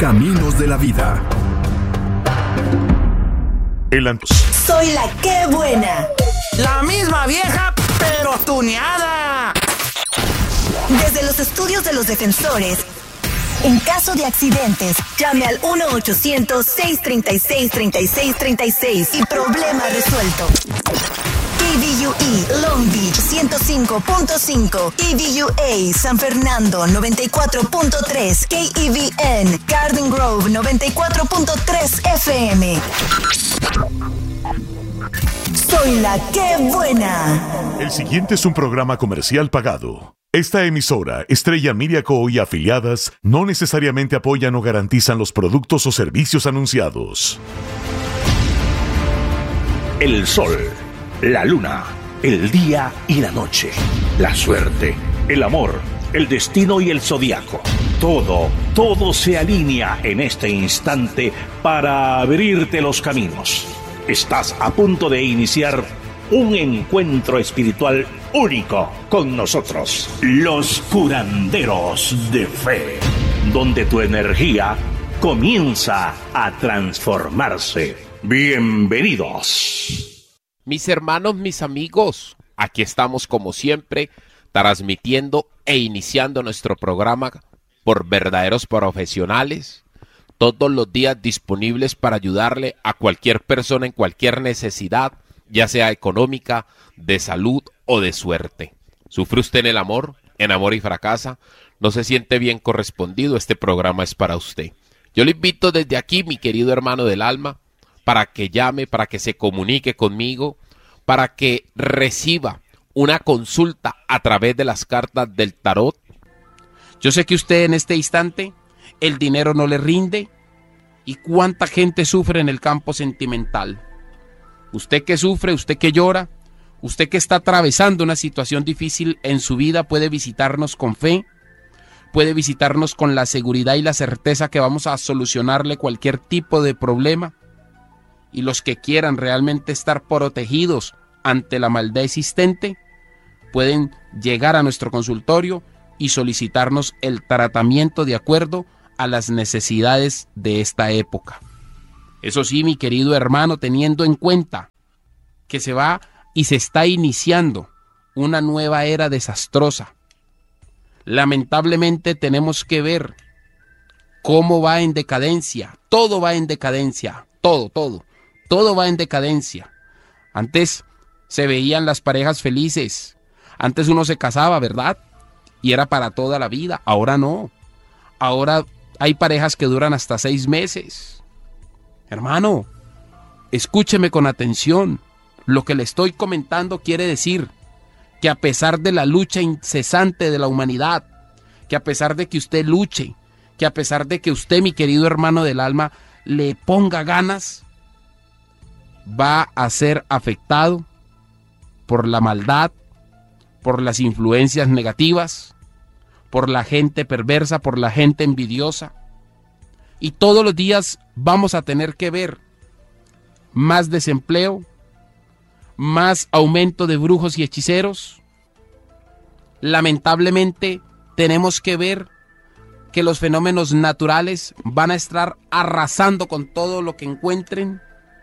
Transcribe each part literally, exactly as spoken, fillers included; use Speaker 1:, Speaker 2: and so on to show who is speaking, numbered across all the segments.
Speaker 1: Caminos de la vida.
Speaker 2: El ant-
Speaker 3: Soy la que buena.
Speaker 4: La misma vieja, pero tuneada.
Speaker 3: Desde los estudios de los defensores, en caso de accidentes, llame al uno ochocientos, seiscientos treinta y seis, treinta y seis treinta y seis y problema resuelto. K V U E Long Beach ciento cinco punto cinco, K V U A San Fernando noventa y cuatro punto tres, K E V N Garden Grove noventa y cuatro punto tres F M. Soy la que buena.
Speaker 2: El siguiente es un programa comercial pagado. Esta emisora, Estrella Media Co. y afiliadas, no necesariamente apoyan o garantizan los productos o servicios anunciados.
Speaker 5: El sol, la luna, el día y la noche, la suerte, el amor, el destino y el zodiaco. Todo, todo se alinea en este instante para abrirte los caminos. Estás a punto de iniciar un encuentro espiritual único con nosotros, los curanderos de fe, donde tu energía comienza a transformarse. Bienvenidos.
Speaker 6: Mis hermanos, mis amigos, aquí estamos como siempre, transmitiendo e iniciando nuestro programa por verdaderos profesionales, todos los días disponibles para ayudarle a cualquier persona en cualquier necesidad, ya sea económica, de salud o de suerte. ¿Sufre usted en el amor, en amor y fracasa? ¿No se siente bien correspondido? Este programa es para usted. Yo le invito desde aquí, mi querido hermano del alma, para que llame, para que se comunique conmigo, para que reciba una consulta a través de las cartas del tarot. Yo sé que usted en este instante el dinero no le rinde y cuánta gente sufre en el campo sentimental. Usted que sufre, usted que llora, usted que está atravesando una situación difícil en su vida puede visitarnos con fe, puede visitarnos con la seguridad y la certeza que vamos a solucionarle cualquier tipo de problema. Y los que quieran realmente estar protegidos ante la maldad existente pueden llegar a nuestro consultorio y solicitarnos el tratamiento de acuerdo a las necesidades de esta época. Eso sí, mi querido hermano, teniendo en cuenta que se va y se está iniciando una nueva era desastrosa. Lamentablemente tenemos que ver cómo va en decadencia. Todo va en decadencia. Todo, todo. Todo va en decadencia. Antes se veían las parejas felices. Antes uno se casaba, ¿verdad? Y era para toda la vida. Ahora no. Ahora hay parejas que duran hasta seis meses. Hermano, escúcheme con atención. Lo que le estoy comentando quiere decir que a pesar de la lucha incesante de la humanidad, que a pesar de que usted luche, que a pesar de que usted, mi querido hermano del alma, le ponga ganas, va a ser afectado por la maldad, por las influencias negativas, por la gente perversa, por la gente envidiosa. Y todos los días vamos a tener que ver más desempleo, más aumento de brujos y hechiceros. Lamentablemente tenemos que ver que los fenómenos naturales van a estar arrasando con todo lo que encuentren.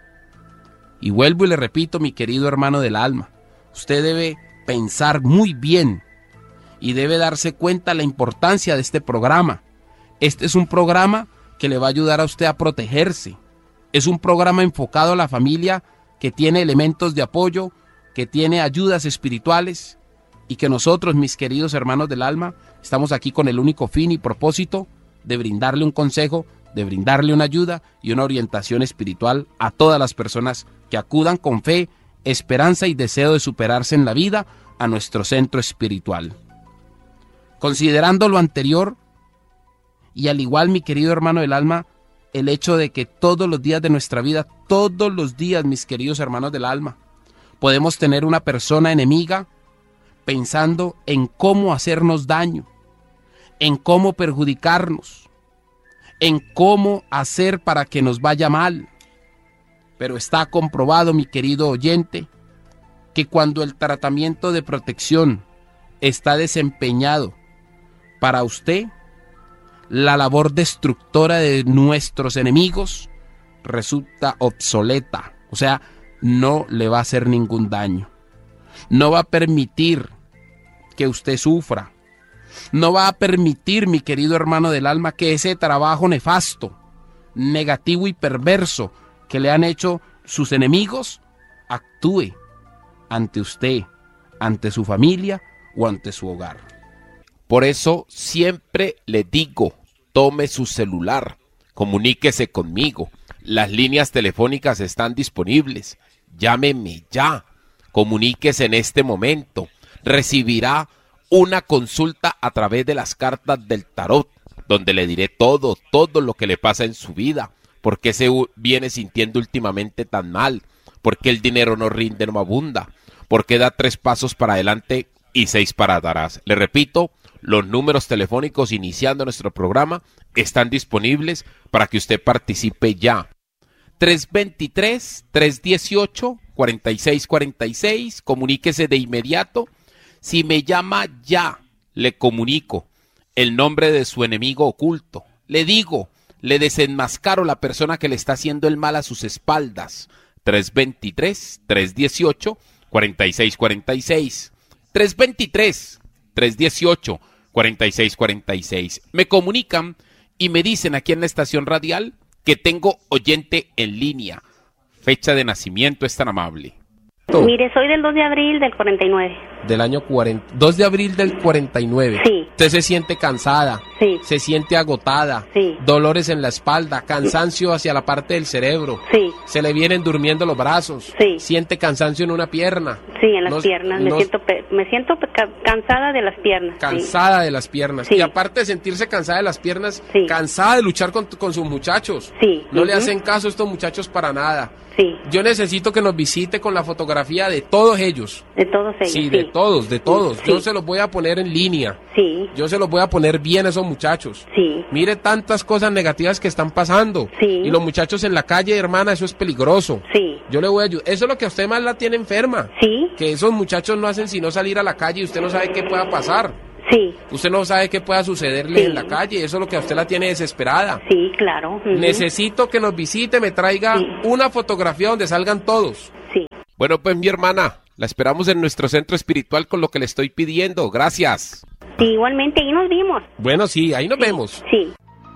Speaker 6: Y vuelvo y le repito, mi querido hermano del alma, usted debe pensar muy bien y debe darse cuenta de la importancia de este programa. Este es un programa que le va a ayudar a usted a protegerse. Es un programa enfocado a la familia que tiene elementos de apoyo, que tiene ayudas espirituales y que nosotros, mis queridos hermanos del alma, estamos aquí con el único fin y propósito de brindarle un consejo, de brindarle una ayuda y una orientación espiritual a todas las personas que acudan con fe, esperanza y deseo de superarse en la vida a nuestro centro espiritual. Considerando lo anterior, y al igual, mi querido hermano del alma, el hecho de que todos los días de nuestra vida, todos los días, mis queridos hermanos del alma, podemos tener una persona enemiga pensando en cómo hacernos daño, en cómo perjudicarnos, en cómo hacer para que nos vaya mal. Pero está comprobado, mi querido oyente, que cuando el tratamiento de protección está desempeñado para usted, la labor destructora de nuestros enemigos resulta obsoleta. O sea, no le va a hacer ningún daño. No va a permitir que usted sufra. No va a permitir, mi querido hermano del alma, que ese trabajo nefasto, negativo y perverso que le han hecho sus enemigos actúe ante usted, ante su familia o ante su hogar. Por eso siempre le digo, tome su celular, comuníquese conmigo. Las líneas telefónicas están disponibles. Llámeme ya, comuníquese en este momento. Recibirá una consulta a través de las cartas del tarot, donde le diré todo, todo lo que le pasa en su vida. ¿Por qué se viene sintiendo últimamente tan mal? ¿Por qué el dinero no rinde, no abunda? ¿Por qué da tres pasos para adelante y seis para atrás? Le repito, los números telefónicos iniciando nuestro programa están disponibles para que usted participe ya. tres dos tres, tres uno ocho, cuatro seis cuatro seis, comuníquese de inmediato. Si me llama ya, le comunico el nombre de su enemigo oculto. Le digo, le desenmascaro la persona que le está haciendo el mal a sus espaldas. tres dos tres, tres uno ocho, cuatro seis cuatro seis. tres dos tres, tres uno ocho, cuatro seis cuatro seis. Me comunican y me dicen aquí en la estación radial que tengo oyente en línea. Fecha de nacimiento es tan amable.
Speaker 1: Mire, soy del dos de abril del cuarenta y nueve.
Speaker 6: Del año cuarenta, dos de abril del cuarenta y nueve.
Speaker 1: Sí.
Speaker 6: Usted se siente cansada.
Speaker 1: Sí.
Speaker 6: Se siente agotada.
Speaker 1: Sí.
Speaker 6: Dolores en la espalda, cansancio hacia la parte del cerebro.
Speaker 1: Sí.
Speaker 6: Se le vienen durmiendo los brazos.
Speaker 1: Sí.
Speaker 6: Siente cansancio en una pierna.
Speaker 1: Sí, en las
Speaker 6: No-
Speaker 1: piernas. Me
Speaker 6: no-
Speaker 1: siento pe- me siento pe- ca- cansada de las piernas. sí.
Speaker 6: Cansada de las piernas.
Speaker 1: Sí.
Speaker 6: Y aparte de sentirse cansada de las piernas,
Speaker 1: Sí.
Speaker 6: cansada de luchar con, con sus muchachos.
Speaker 1: Sí.
Speaker 6: No le
Speaker 1: Ujú.
Speaker 6: hacen caso a estos muchachos para nada.
Speaker 1: Sí.
Speaker 6: Yo necesito que nos visite con la fotografía de todos ellos.
Speaker 1: De todos ellos.
Speaker 6: Sí,
Speaker 1: Sí,
Speaker 6: de todos, de todos.
Speaker 1: Sí.
Speaker 6: Yo se los voy a poner en línea.
Speaker 1: Sí.
Speaker 6: Yo se los voy a poner bien a esos muchachos.
Speaker 1: Sí.
Speaker 6: Mire tantas cosas negativas que están pasando.
Speaker 1: Sí.
Speaker 6: Y los muchachos en la calle, hermana, eso es peligroso.
Speaker 1: Sí.
Speaker 6: Yo le voy a ayudar. Eso es lo que a usted más la tiene enferma.
Speaker 1: Sí.
Speaker 6: Que esos muchachos no hacen sino salir a la calle y usted no sabe qué pueda pasar.
Speaker 1: Sí.
Speaker 6: Usted no sabe qué pueda sucederle
Speaker 1: Sí.
Speaker 6: en la calle. Eso es lo que a usted la tiene desesperada.
Speaker 1: Sí, claro. Ujú.
Speaker 6: Necesito que nos visite, me traiga
Speaker 1: Sí.
Speaker 6: una fotografía donde salgan todos.
Speaker 1: Sí.
Speaker 6: Bueno, pues mi hermana, la esperamos en nuestro centro espiritual con lo que le estoy pidiendo. Gracias.
Speaker 1: Sí, igualmente, y nos vimos.
Speaker 6: Bueno, sí, ahí nos vemos.
Speaker 1: Sí.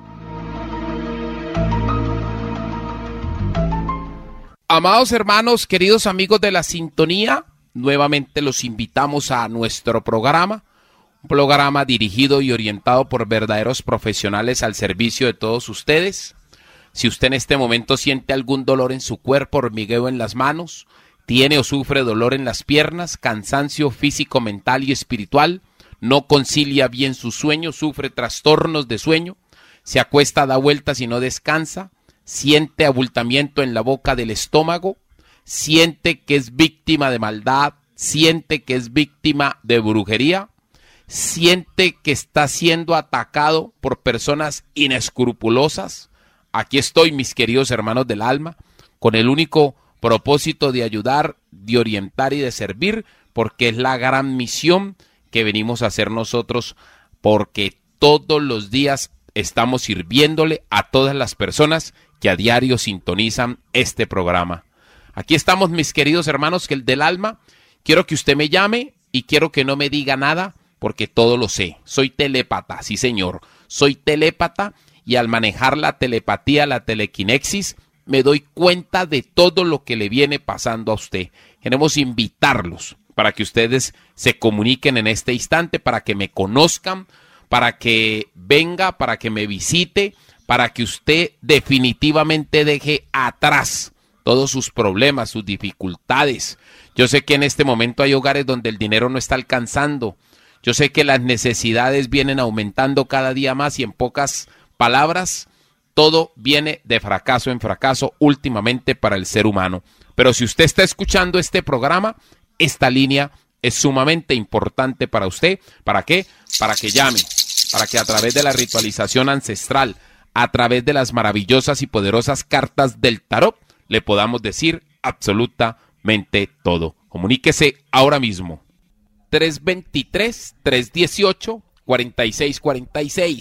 Speaker 6: Amados hermanos, queridos amigos de la sintonía, nuevamente los invitamos a nuestro programa, un programa dirigido y orientado por verdaderos profesionales al servicio de todos ustedes. Si usted en este momento siente algún dolor en su cuerpo, hormigueo en las manos, tiene o sufre dolor en las piernas, cansancio físico, mental y espiritual, no concilia bien su sueño, sufre trastornos de sueño, se acuesta, da vueltas y no descansa, siente abultamiento en la boca del estómago, siente que es víctima de maldad, siente que es víctima de brujería, siente que está siendo atacado por personas inescrupulosas. Aquí estoy, mis queridos hermanos del alma, con el único propósito de ayudar, de orientar y de servir, porque es la gran misión que venimos a hacer nosotros, porque todos los días estamos sirviéndole a todas las personas que a diario sintonizan este programa. Aquí estamos, mis queridos hermanos que el del alma. Quiero que usted me llame y quiero que no me diga nada, porque todo lo sé. Soy telépata, sí señor, soy telépata, y al manejar la telepatía, la telequinexis, me doy cuenta de todo lo que le viene pasando a usted. Queremos invitarlos para que ustedes se comuniquen en este instante, para que me conozcan, para que venga, para que me visite, para que usted definitivamente deje atrás todos sus problemas, sus dificultades. Yo sé que en este momento hay hogares donde el dinero no está alcanzando. Yo sé que las necesidades vienen aumentando cada día más y en pocas palabras, todo viene de fracaso en fracaso últimamente para el ser humano. Pero si usted está escuchando este programa, esta línea es sumamente importante para usted. ¿Para qué? Para que llame, para que a través de la ritualización ancestral, a través de las maravillosas y poderosas cartas del tarot, le podamos decir absolutamente todo. Comuníquese ahora mismo. tres dos tres, tres uno ocho, cuatro seis cuatro seis.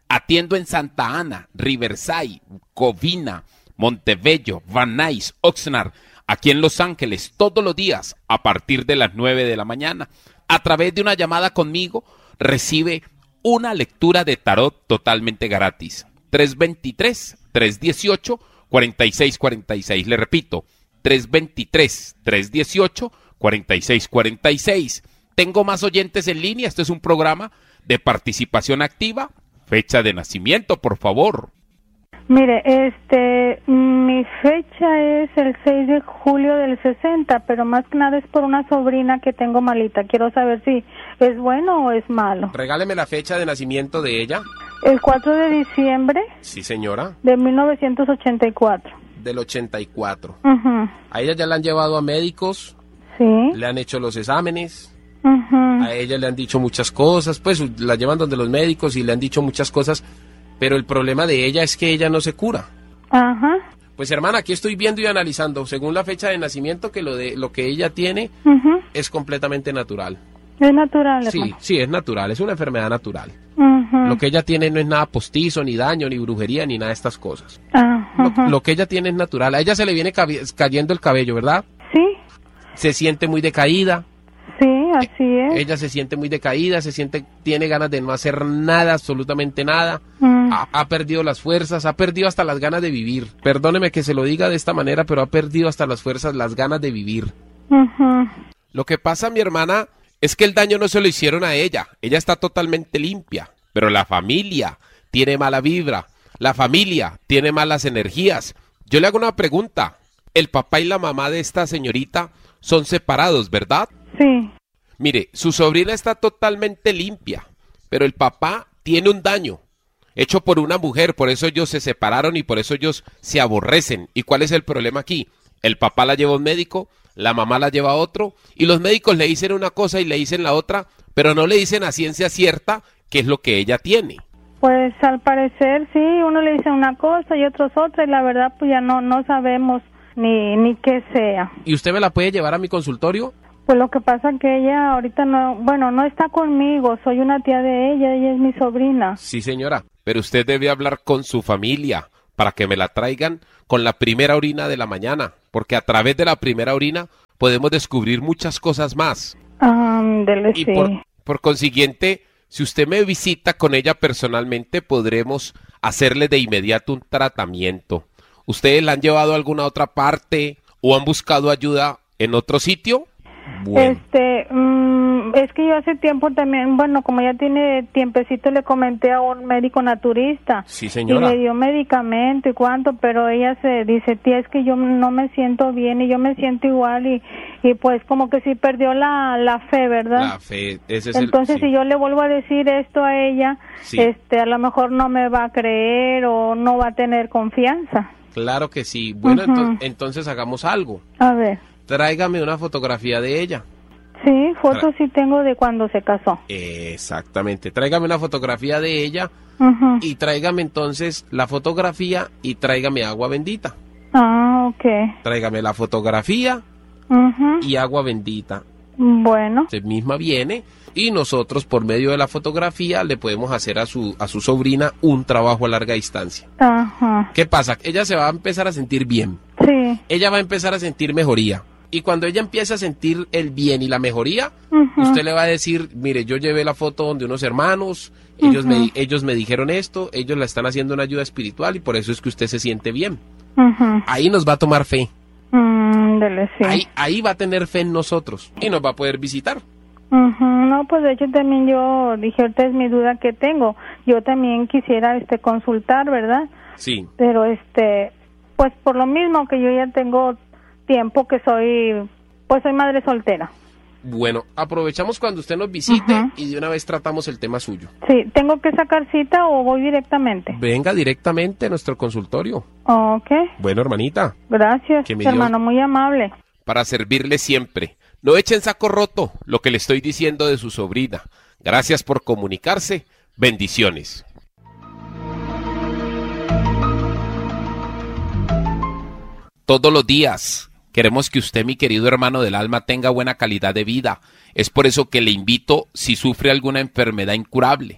Speaker 6: Atiendo en Santa Ana, Riverside, Covina, Montebello, Van Nuys, Oxnard, aquí en Los Ángeles, todos los días a partir de las nueve de la mañana. A través de una llamada conmigo recibe una lectura de tarot totalmente gratis. tres dos tres, tres uno ocho, cuatro seis cuatro seis. Le repito, tres dos tres, tres uno ocho, cuatro seis cuatro seis. Tengo más oyentes en línea. Este es un programa de participación activa. Fecha de nacimiento, por favor.
Speaker 7: Mire, este, mi fecha es el seis de julio del sesenta, pero más que nada es por una sobrina que tengo malita. Quiero saber si es bueno o es malo.
Speaker 6: Regáleme la fecha de nacimiento de ella.
Speaker 7: El cuatro de diciembre.
Speaker 6: Sí, señora.
Speaker 7: De mil novecientos ochenta y cuatro.
Speaker 6: Del ochenta y cuatro.
Speaker 7: Uh-huh.
Speaker 6: A ella ya la han llevado a médicos.
Speaker 7: Sí.
Speaker 6: Le han hecho los exámenes.
Speaker 7: Uh-huh.
Speaker 6: A ella le han dicho muchas cosas. Pues la llevan donde los médicos y le han dicho muchas cosas. Pero el problema de ella es que ella no se cura.
Speaker 7: Ajá.
Speaker 6: Pues hermana, aquí estoy viendo y analizando, según la fecha de nacimiento, que lo de lo que ella tiene
Speaker 7: Uh-huh.
Speaker 6: es completamente natural.
Speaker 7: Es natural,
Speaker 6: Sí,
Speaker 7: hermano.
Speaker 6: sí, es natural, es una enfermedad natural.
Speaker 7: Uh-huh.
Speaker 6: Lo que ella tiene no es nada postizo, ni daño, ni brujería, ni nada de estas cosas.
Speaker 7: Ajá.
Speaker 6: Lo, lo que ella tiene es natural. A ella se le viene cabi- cayendo el cabello, ¿verdad?
Speaker 7: Sí,
Speaker 6: Se siente muy decaída.
Speaker 7: sí, así es.
Speaker 6: Ella se siente muy decaída, se siente, tiene ganas de no hacer nada, absolutamente nada.
Speaker 7: Mm.
Speaker 6: Ha, ha perdido las fuerzas, ha perdido hasta las ganas de vivir. Perdóneme que se lo diga de esta manera, pero ha perdido hasta las fuerzas, las ganas de vivir.
Speaker 7: Ujú.
Speaker 6: Lo que pasa, mi hermana, es que el daño no se lo hicieron a ella. Ella está totalmente limpia, pero la familia tiene mala vibra. La familia tiene malas energías. Yo le hago una pregunta. El papá y la mamá de esta señorita son separados, ¿verdad?
Speaker 7: Sí.
Speaker 6: Mire, su sobrina está totalmente limpia, pero el papá tiene un daño hecho por una mujer, por eso ellos se separaron y por eso ellos se aborrecen. ¿Y cuál es el problema aquí? El papá la lleva a un médico, la mamá la lleva a otro, y los médicos le dicen una cosa y le dicen la otra, pero no le dicen a ciencia cierta qué es lo que ella tiene.
Speaker 7: Pues al parecer sí, uno le dice una cosa y otros otra, y la verdad pues ya no no sabemos ni ni qué sea.
Speaker 6: ¿Y usted me la puede llevar a mi consultorio?
Speaker 7: Pues lo que pasa que ella ahorita no, bueno, no está conmigo, soy una tía de ella, ella es mi sobrina.
Speaker 6: Sí, señora, pero usted debe hablar con su familia para que me la traigan con la primera orina de la mañana, porque a través de la primera orina podemos descubrir muchas cosas más.
Speaker 7: Ándele,
Speaker 6: Y
Speaker 7: sí.
Speaker 6: por, por consiguiente, si usted me visita con ella personalmente, podremos hacerle de inmediato un tratamiento. ¿Ustedes la han llevado a alguna otra parte o han buscado ayuda en otro sitio? Bueno.
Speaker 7: Este, mm, es que yo hace tiempo también, bueno, como ya tiene tiempecito, le comenté a un médico naturista.
Speaker 6: Sí, señora.
Speaker 7: Y le dio medicamento y cuánto, pero ella se dice, tía, es que yo no me siento bien y yo me siento igual y, y pues como que sí perdió la, la fe, ¿verdad?
Speaker 6: La fe, ese es
Speaker 7: Entonces,
Speaker 6: el... sí.
Speaker 7: si yo le vuelvo a decir esto a ella,
Speaker 6: Sí.
Speaker 7: este, a lo mejor no me va a creer o no va a tener confianza.
Speaker 6: Claro que sí. Bueno,
Speaker 7: Ujú.
Speaker 6: ento- entonces hagamos algo.
Speaker 7: A ver,
Speaker 6: Tráigame una fotografía de ella.
Speaker 7: sí, fotos sí tengo de cuando se casó.
Speaker 6: Exactamente. Tráigame una fotografía de ella
Speaker 7: Ujú.
Speaker 6: y tráigame entonces la fotografía y tráigame agua bendita.
Speaker 7: Ah, ok.
Speaker 6: Tráigame la fotografía
Speaker 7: Ujú.
Speaker 6: y agua bendita.
Speaker 7: Bueno,
Speaker 6: Usted misma viene y nosotros por medio de la fotografía le podemos hacer a su a su sobrina un trabajo a larga distancia.
Speaker 7: ajá,
Speaker 6: ¿Qué pasa? Ella se va a empezar a sentir bien.
Speaker 7: sí,
Speaker 6: Ella va a empezar a sentir mejoría. Y cuando ella empieza a sentir el bien y la mejoría,
Speaker 7: Ujú.
Speaker 6: usted le va a decir, mire, yo llevé la foto donde unos hermanos, ellos,
Speaker 7: Ujú.
Speaker 6: me, ellos me dijeron esto, ellos la están haciendo una ayuda espiritual y por eso es que usted se siente bien.
Speaker 7: Ujú.
Speaker 6: Ahí nos va a tomar fe.
Speaker 7: Mm, dele, sí.
Speaker 6: Ahí, ahí va a tener fe en nosotros y nos va a poder visitar.
Speaker 7: Ujú. No, pues de hecho también yo dije, ahorita es mi duda que tengo. Yo también quisiera este consultar, ¿verdad?
Speaker 6: Sí.
Speaker 7: Pero este, pues por lo mismo que yo ya tengo tiempo que soy, pues soy madre soltera.
Speaker 6: Bueno, aprovechamos cuando usted nos visite
Speaker 7: Ujú.
Speaker 6: y de una vez tratamos el tema suyo.
Speaker 7: Sí, ¿tengo que sacar cita o voy directamente?
Speaker 6: Venga directamente a nuestro consultorio.
Speaker 7: Ok,
Speaker 6: Bueno, hermanita,
Speaker 7: gracias,
Speaker 6: Que me dio-
Speaker 7: hermano, muy amable.
Speaker 6: para servirle siempre. No echen saco roto lo que le estoy diciendo de su sobrina. Gracias por comunicarse. Bendiciones. Todos los días queremos que usted, mi querido hermano del alma, tenga buena calidad de vida. Es por eso que le invito, si sufre alguna enfermedad incurable,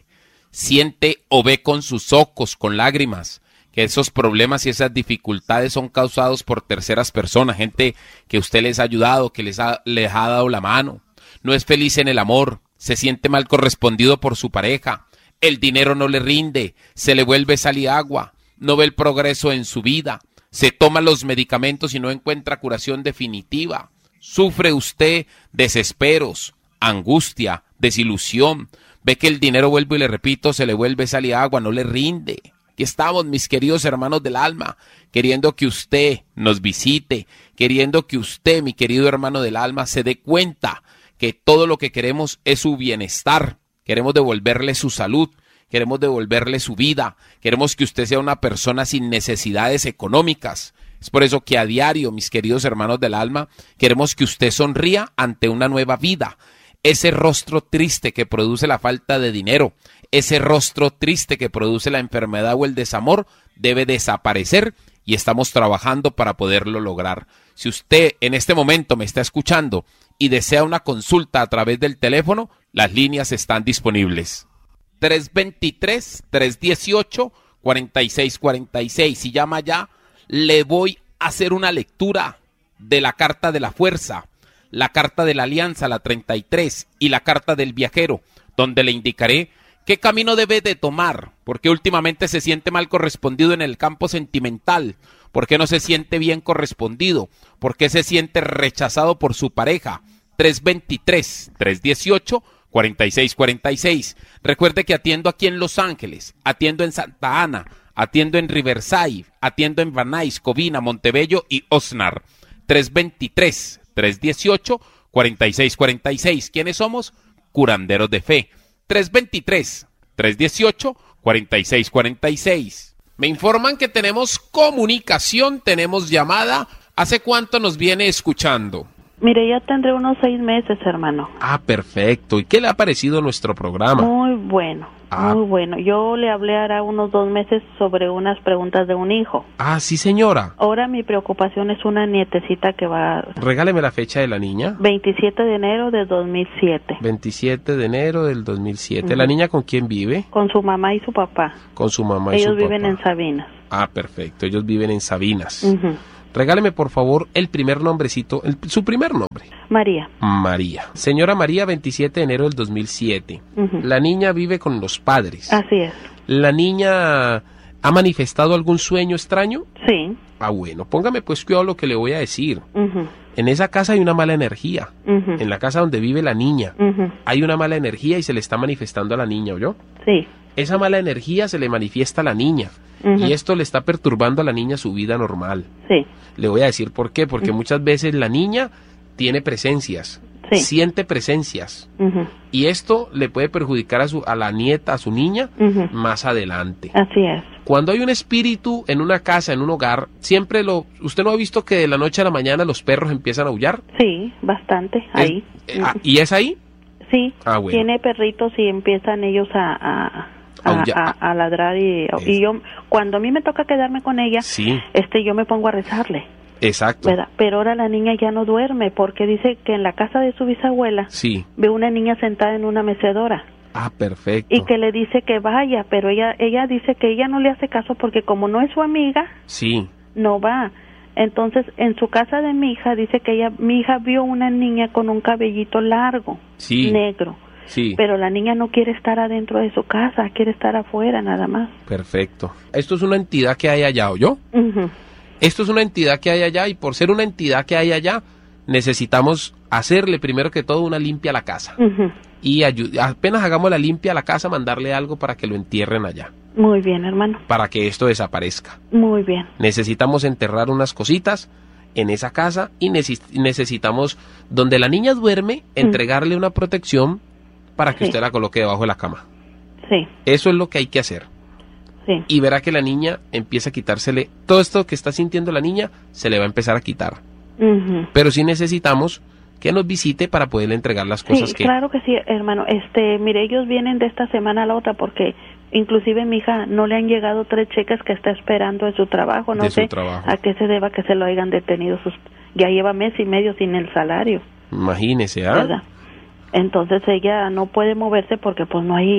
Speaker 6: siente o ve con sus ojos, con lágrimas, que esos problemas y esas dificultades son causados por terceras personas, gente que usted les ha ayudado, que les ha, les ha dado la mano. No es feliz en el amor, se siente mal correspondido por su pareja, el dinero no le rinde, se le vuelve sal y agua, no ve el progreso en su vida, se toma los medicamentos y no encuentra curación definitiva. Sufre usted desesperos, angustia, desilusión, ve que el dinero, vuelvo y le repito, se le vuelve sal y agua, no le rinde. Aquí estamos, mis queridos hermanos del alma, queriendo que usted nos visite, queriendo que usted, mi querido hermano del alma, se dé cuenta que todo lo que queremos es su bienestar. Queremos devolverle su salud, queremos devolverle su vida, queremos que usted sea una persona sin necesidades económicas. Es por eso que a diario, mis queridos hermanos del alma, queremos que usted sonría ante una nueva vida. Ese rostro triste que produce la falta de dinero, ese rostro triste que produce la enfermedad o el desamor, debe desaparecer y estamos trabajando para poderlo lograr. Si usted en este momento me está escuchando y desea una consulta a través del teléfono, las líneas están disponibles. tres dos tres, tres uno ocho, cuatro seis cuatro seis. Si llama ya, le voy a hacer una lectura de la carta de la fuerza, la carta de la alianza, la treinta y tres, y la carta del viajero, donde le indicaré qué camino debe de tomar, porque últimamente se siente mal correspondido en el campo sentimental, porque no se siente bien correspondido, porque se siente rechazado por su pareja. tres dos tres, tres uno ocho, cuatro seis cuatro seis. Recuerde que atiendo aquí en Los Ángeles, atiendo en Santa Ana, atiendo en Riverside, atiendo en Van Nuys, Covina, Montebello y Oxnard. tres dos tres, tres uno ocho, cuatro seis cuatro seis. ¿Quiénes somos? Curanderos de fe. tres dos tres, tres uno ocho, cuatro seis cuatro seis. Me informan que tenemos comunicación, tenemos llamada. ¿Hace cuánto nos viene escuchando?
Speaker 8: Mire, ya tendré unos seis meses, hermano.
Speaker 6: Ah, perfecto. ¿Y qué le ha parecido nuestro programa?
Speaker 8: Muy bueno, ah. muy bueno. Yo le hablé hará unos dos meses sobre unas preguntas de un hijo.
Speaker 6: Ah, sí, señora.
Speaker 8: Ahora mi preocupación es una nietecita que va...
Speaker 6: Regáleme la fecha de la niña.
Speaker 8: veintisiete de enero de dos mil siete.
Speaker 6: veintisiete de enero del dos mil siete. Uh-huh. ¿La niña con quién vive?
Speaker 8: Con su mamá y su papá.
Speaker 6: Con su mamá y
Speaker 8: Ellos
Speaker 6: su papá.
Speaker 8: Ellos viven en Sabinas.
Speaker 6: Ah, perfecto. Ellos viven en Sabinas.
Speaker 8: Uh-huh.
Speaker 6: Regáleme, por favor, el primer nombrecito, el, su primer nombre.
Speaker 8: María.
Speaker 6: María. Señora María, veintisiete de enero del dos mil siete. Uh-huh. La niña vive con los padres.
Speaker 8: Así es.
Speaker 6: ¿La niña ha manifestado algún sueño extraño?
Speaker 8: Sí.
Speaker 6: Ah, bueno, póngame pues cuidado lo que le voy a decir.
Speaker 8: Uh-huh.
Speaker 6: En esa casa hay una mala energía. Uh-huh. En la casa donde vive la niña uh-huh. hay una mala energía y se le está manifestando a la niña, ¿oyó?
Speaker 8: Sí.
Speaker 6: Esa mala energía se le manifiesta a la niña. Uh-huh. Y esto le está perturbando a la niña su vida normal.
Speaker 8: Sí.
Speaker 6: Le voy a decir por qué, porque uh-huh. muchas veces la niña tiene presencias, sí. siente presencias, uh-huh. y esto le puede perjudicar a su a la nieta, a su niña, uh-huh. más adelante.
Speaker 8: Así es.
Speaker 6: Cuando hay un espíritu en una casa, en un hogar, siempre lo... ¿Usted no ha visto que de la noche a la mañana los perros empiezan a aullar?
Speaker 8: Sí, bastante, ahí.
Speaker 6: ¿Es, eh, uh-huh. ¿Y es ahí?
Speaker 8: Sí,
Speaker 6: ah, bueno.
Speaker 8: Tiene perritos y empiezan ellos a... a... A, a, a ladrar y, y yo cuando a mí me toca quedarme con ella,
Speaker 6: sí.
Speaker 8: este yo me pongo a rezarle.
Speaker 6: Exacto.
Speaker 8: ¿Verdad? Pero ahora la niña ya no duerme porque dice que en la casa de su bisabuela
Speaker 6: sí.
Speaker 8: ve una niña sentada en una mecedora.
Speaker 6: Ah, perfecto.
Speaker 8: Y que le dice que vaya, pero ella ella dice que ella no le hace caso porque como no es su amiga,
Speaker 6: sí.
Speaker 8: no va. Entonces, en su casa de mi hija dice que ella mi hija vio una niña con un cabellito largo,
Speaker 6: sí.
Speaker 8: negro.
Speaker 6: Sí.
Speaker 8: Pero la niña no quiere estar adentro de su casa, quiere estar afuera nada más.
Speaker 6: Perfecto. Esto es una entidad que hay allá, ¿oyó?
Speaker 8: Uh-huh.
Speaker 6: Esto es una entidad que hay allá y por ser una entidad que hay allá, necesitamos hacerle primero que todo una limpia a la casa.
Speaker 8: Uh-huh.
Speaker 6: Y ayu- apenas hagamos la limpia a la casa, mandarle algo para que lo entierren allá.
Speaker 8: Muy bien, hermano.
Speaker 6: Para que esto desaparezca.
Speaker 8: Muy bien.
Speaker 6: Necesitamos enterrar unas cositas en esa casa y neces- necesitamos, donde la niña duerme, entregarle uh-huh. una protección para que sí. usted la coloque debajo de la cama.
Speaker 8: Sí.
Speaker 6: Eso es lo que hay que hacer.
Speaker 8: Sí.
Speaker 6: Y verá que la niña empieza a quitársele, todo esto que está sintiendo la niña, se le va a empezar a quitar.
Speaker 8: Uh-huh.
Speaker 6: Pero sí necesitamos que nos visite para poderle entregar las cosas
Speaker 8: sí,
Speaker 6: que...
Speaker 8: claro que sí, hermano. Este, mire, ellos vienen de esta semana a la otra porque inclusive mi hija no le han llegado tres cheques que está esperando de su trabajo. No
Speaker 6: de
Speaker 8: sé
Speaker 6: su trabajo.
Speaker 8: a qué se deba que se lo hayan detenido. Sus, ya lleva mes y medio sin el salario.
Speaker 6: Imagínese, ¿ah?
Speaker 8: ¿Verdad? Entonces ella no puede moverse porque pues no hay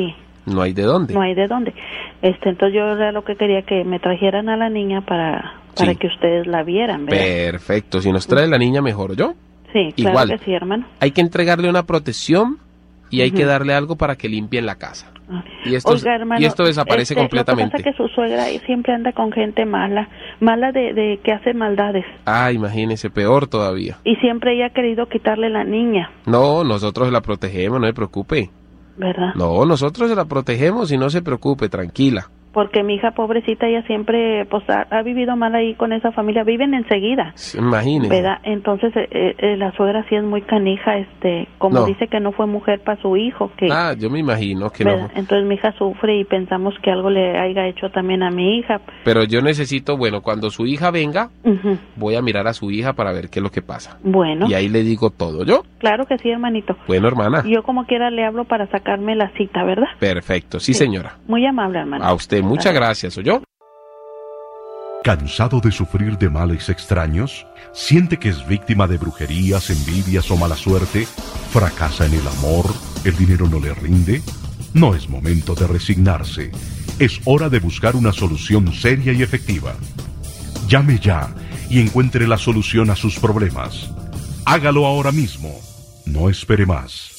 Speaker 6: No hay de dónde.
Speaker 8: No hay de dónde. Este, entonces yo era lo que quería que me trajeran a la niña para, para
Speaker 6: Sí.
Speaker 8: que ustedes la vieran, ¿verdad?
Speaker 6: Perfecto, si nos trae la niña mejor, ¿yo?
Speaker 8: Sí, claro
Speaker 6: Igual.
Speaker 8: que sí, hermano.
Speaker 6: Hay que entregarle una protección y hay
Speaker 8: Ujú.
Speaker 6: que darle algo para que limpien la casa.
Speaker 8: Ah.
Speaker 6: Y esto,
Speaker 8: Oiga, hermano,
Speaker 6: y esto desaparece
Speaker 8: este,
Speaker 6: completamente.
Speaker 8: Lo que pasa es que su suegra siempre anda con gente mala, mala de, de que hace maldades.
Speaker 6: Ah, imagínese, peor todavía.
Speaker 8: Y siempre ella ha querido quitarle la niña,
Speaker 6: No, nosotros la protegemos, no se preocupe.
Speaker 8: ¿verdad?
Speaker 6: No, nosotros la protegemos y no se preocupe, tranquila.
Speaker 8: Porque mi hija pobrecita, ella siempre pues ha, ha vivido mal ahí con esa familia, viven enseguida,
Speaker 6: Imagínese.
Speaker 8: ¿verdad? Entonces eh, eh, la suegra sí es muy canija, este, como
Speaker 6: No.
Speaker 8: dice que no fue mujer para su hijo, que
Speaker 6: Ah, yo me imagino que
Speaker 8: ¿verdad?
Speaker 6: no.
Speaker 8: Entonces mi hija sufre y pensamos que algo le haya hecho también a mi hija.
Speaker 6: Pero yo necesito, bueno, cuando su hija venga,
Speaker 8: Ujú.
Speaker 6: voy a mirar a su hija para ver qué es lo que pasa.
Speaker 8: Bueno,
Speaker 6: Y ahí le digo todo, ¿yo?
Speaker 8: claro que sí, hermanito.
Speaker 6: Bueno, hermana.
Speaker 8: Yo como quiera le hablo para sacarme la cita, ¿verdad?
Speaker 6: Perfecto, sí, señora.
Speaker 8: Muy amable, hermano.
Speaker 6: A usted, muchas
Speaker 8: Gracias.
Speaker 6: gracias, ¿oyó?
Speaker 2: ¿Cansado de sufrir de males extraños? ¿Siente que es víctima de brujerías, envidias o mala suerte? ¿Fracasa en el amor? ¿El dinero no le rinde? No es momento de resignarse. Es hora de buscar una solución seria y efectiva. Llame ya y encuentre la solución a sus problemas. Hágalo ahora mismo. No espere más.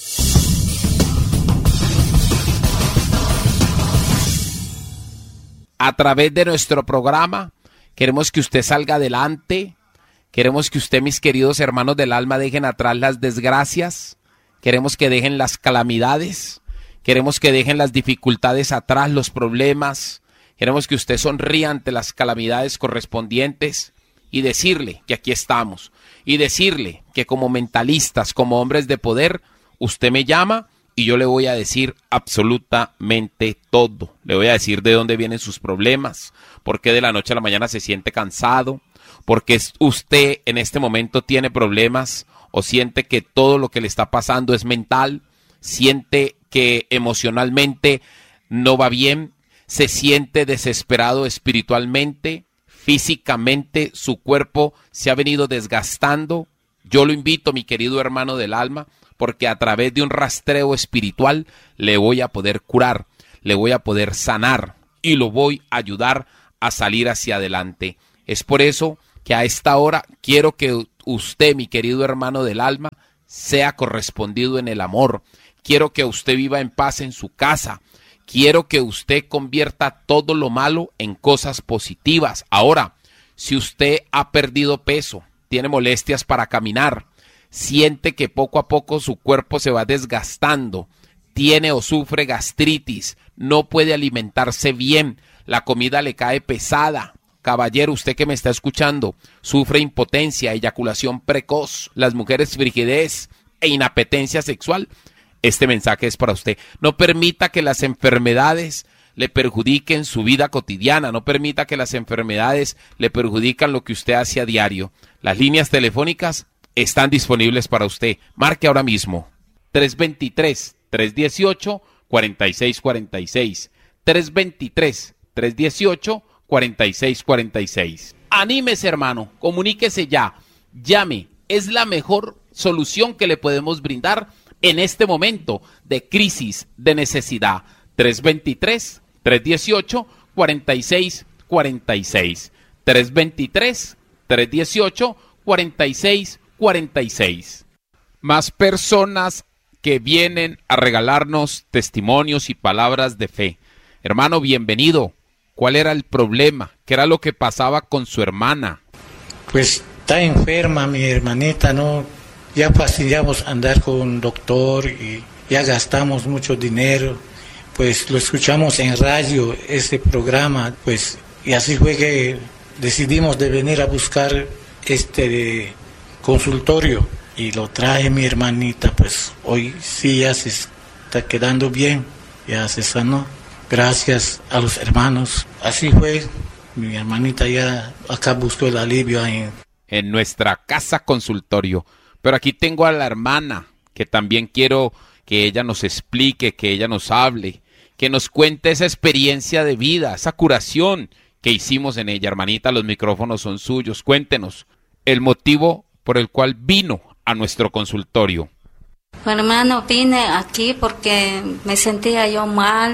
Speaker 6: A través de nuestro programa queremos que usted salga adelante, queremos que usted, mis queridos hermanos del alma, dejen atrás las desgracias, queremos que dejen las calamidades, queremos que dejen las dificultades atrás, los problemas, queremos que usted sonría ante las calamidades correspondientes y decirle que aquí estamos, y decirle que como mentalistas, como hombres de poder, usted me llama y yo le voy a decir absolutamente todo. Le voy a decir de dónde vienen sus problemas, por qué de la noche a la mañana se siente cansado, por qué usted en este momento tiene problemas o siente que todo lo que le está pasando es mental, siente que emocionalmente no va bien, se siente desesperado espiritualmente, físicamente su cuerpo se ha venido desgastando. Yo lo invito, mi querido hermano del alma, porque a través de un rastreo espiritual le voy a poder curar, le voy a poder sanar y lo voy a ayudar a salir hacia adelante. Es por eso que a esta hora quiero que usted, mi querido hermano del alma, sea correspondido en el amor. Quiero que usted viva en paz en su casa. Quiero que usted convierta todo lo malo en cosas positivas. Ahora, si usted ha perdido peso, tiene molestias para caminar, siente que poco a poco su cuerpo se va desgastando, tiene o sufre gastritis, no puede alimentarse bien, la comida le cae pesada. Caballero, usted que me está escuchando, sufre impotencia, eyaculación precoz, las mujeres frigidez e inapetencia sexual. Este mensaje es para usted. No permita que las enfermedades le perjudiquen su vida cotidiana, no permita que las enfermedades le perjudiquen lo que usted hace a diario. Las líneas telefónicas están disponibles para usted. Marque ahora mismo. tres dos tres, tres uno ocho, cuatro seis cuatro seis. tres dos tres, tres uno ocho, cuatro seis cuatro seis. Anímese, hermano. Comuníquese ya. Llame. Es la mejor solución que le podemos brindar en este momento de crisis, de necesidad. tres dos tres, tres uno ocho, cuatro seis cuatro seis. tres dos tres, tres uno ocho, cuatro seis cuarenta y seis. Más personas que vienen a regalarnos testimonios y palabras de fe. Hermano, bienvenido. ¿Cuál era el problema? ¿Qué era lo que pasaba con su hermana?
Speaker 9: Pues está enferma mi hermanita, ¿no? Ya fastidiamos andar con un doctor y ya gastamos mucho dinero. Pues lo escuchamos en radio, este programa, pues, y así fue que decidimos de venir a buscar este de consultorio y lo trae mi hermanita, pues hoy sí ya se está quedando bien, ya se sanó, gracias a los hermanos. Así fue, mi hermanita ya acá buscó el alivio en,
Speaker 6: en nuestra casa consultorio. Pero aquí tengo a la hermana, que también quiero que ella nos explique, que ella nos hable, que nos cuente esa experiencia de vida, esa curación que hicimos en ella. Hermanita, los micrófonos son suyos. Cuéntenos el motivo por el cual vino a nuestro consultorio.
Speaker 10: Hermano, vine aquí porque me sentía yo mal,